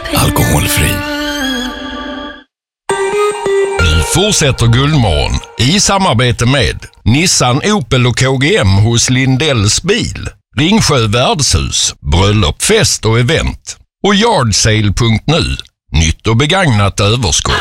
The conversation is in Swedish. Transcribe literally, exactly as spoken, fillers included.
Alkoholfri. Nu fortsätter Guldmorgon i samarbete med Nissan, Opel och K G M hos Lindells bil, Ringsjö värdshus, bröllop, fest och event och yardsale punkt nu. Nytt och begagnat överskott.